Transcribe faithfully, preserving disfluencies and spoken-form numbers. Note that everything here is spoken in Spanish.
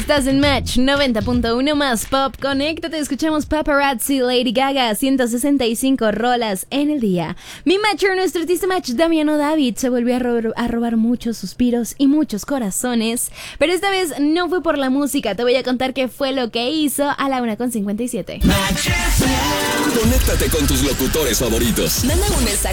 Estás en Match noventa punto uno más Pop. Conéctate, escuchamos Paparazzi, Lady Gaga, ciento sesenta y cinco rolas en el día. Mi Matcher, nuestro artista Match, Damiano David, se volvió a, ro- a robar muchos suspiros y muchos corazones. Pero esta vez no fue por la música. Te voy a contar qué fue lo que hizo a la una con cincuenta y siete. Conéctate con tus locutores favoritos. Manda un mensaje